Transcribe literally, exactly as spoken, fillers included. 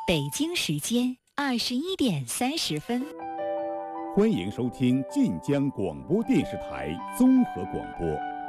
北京时间二十一点三十分， 欢迎收听晋江广播电视台综合广播。